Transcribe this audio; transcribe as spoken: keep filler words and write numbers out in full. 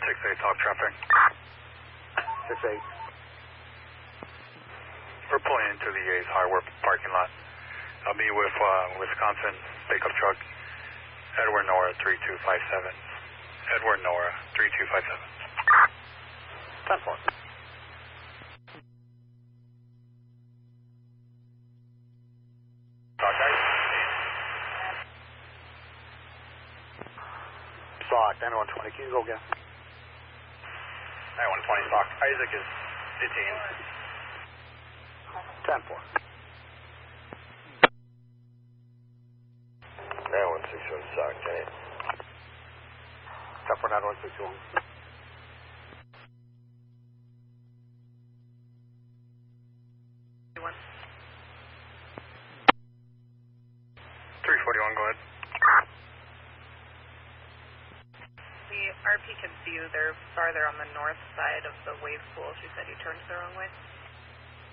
six eight, talk traffic. six eight. We're pulling into the A's Hardware parking lot. I'll be with uh, Wisconsin pickup truck, Edward Nora three two five seven. Edward Nora three two five seven. ten four. Talk, guys. Stock, ninety-one twenty, can you go again? ninety-one twenty, stock. Isaac is fifteen. ten four. ninety-one sixty-one, stock, Jenny. ten four, ninety-one sixty-one. three forty-one, go ahead. The R P can see you. They're farther on the north side of the wave pool. She said you turned the wrong way.